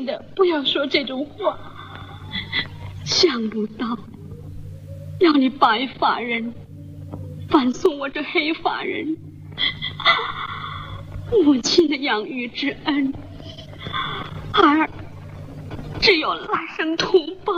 的，不要说这种话。想不到，要你白发人反送我这黑发人，母亲的养育之恩，儿只有来生同报。